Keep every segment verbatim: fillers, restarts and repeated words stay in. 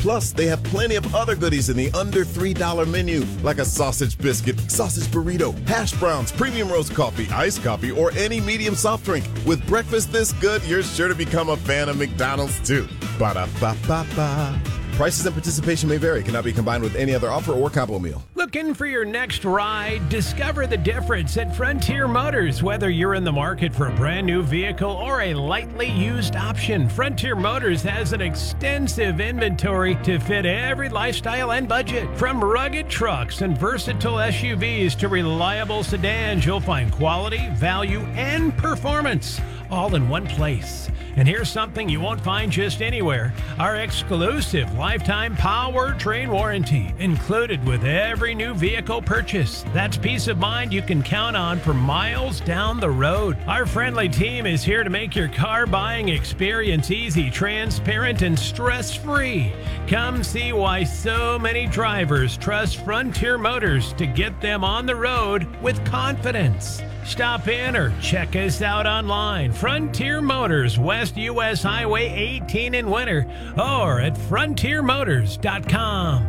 Plus, they have plenty of other goodies in the under three dollar menu, like a sausage biscuit, sausage burrito, hash browns, premium roast coffee, iced coffee, or any medium soft drink. With breakfast this good, you're sure to become a fan of McDonald's, too. Ba-da-ba-ba-ba. Prices and participation may vary. Cannot be combined with any other offer or combo meal. Looking for your next ride? Discover the difference at Frontier Motors. Whether you're in the market for a brand new vehicle or a lightly used option, Frontier Motors has an extensive inventory to fit every lifestyle and budget. From rugged trucks and versatile S U Vs to reliable sedans, you'll find quality, value, and performance all in one place. And here's something you won't find just anywhere. Our exclusive lifetime powertrain warranty included with every new vehicle purchase. That's peace of mind you can count on for miles down the road. Our friendly team is here to make your car buying experience easy, transparent, and stress-free. Come see why so many drivers trust Frontier Motors to get them on the road with confidence. Stop in or check us out online. Frontier Motors, West U S Highway eighteen in Winter, or at frontier motors dot com.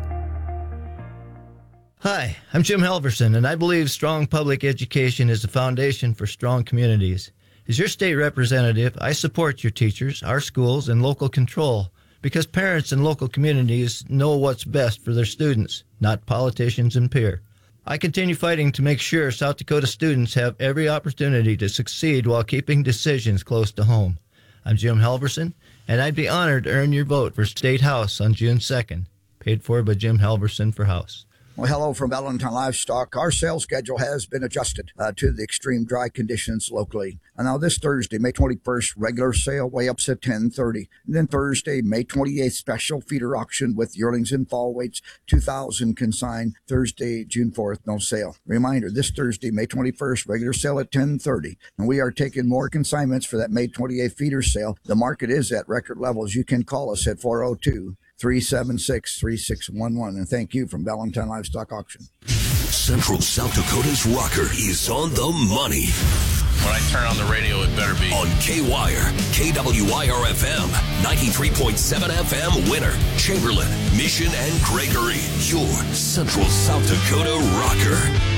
Hi, I'm Jim Halverson, and I believe strong public education is the foundation for strong communities. As your state representative, I support your teachers, our schools, and local control, because parents and local communities know what's best for their students, not politicians and peer. I continue fighting to make sure South Dakota students have every opportunity to succeed while keeping decisions close to home. I'm Jim Halverson, and I'd be honored to earn your vote for State House on June second. Paid for by Jim Halverson for House. Well, hello from Valentine Livestock. Our sales schedule has been adjusted uh, to the extreme dry conditions locally. And now this Thursday, May twenty-first, regular sale way ups at ten thirty. And then Thursday, May twenty-eighth, special feeder auction with yearlings and fall weights, two thousand consign. Thursday, June fourth, no sale. Reminder, this Thursday, May twenty-first, regular sale at ten thirty. And we are taking more consignments for that May twenty-eighth feeder sale. The market is at record levels. You can call us at four oh two, three seven six, three six one one. And thank you from Valentine Livestock Auction. Central South Dakota's rocker is on the money. When I turn on the radio, it better be on K-Wire, K W I R F M, ninety-three point seven F M, Winter, Chamberlain, Mission, and Gregory. Your Central South Dakota rocker.